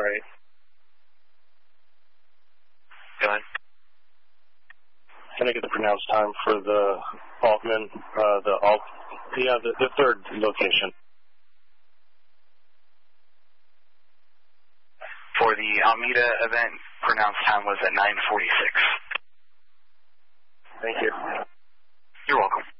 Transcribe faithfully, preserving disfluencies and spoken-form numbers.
right. Go ahead. Can I get the pronounced time for the Altman, uh, the Alt, yeah, the, the third location? For the Alameda event, pronounced time was at nine forty-six. Thank you. You're welcome.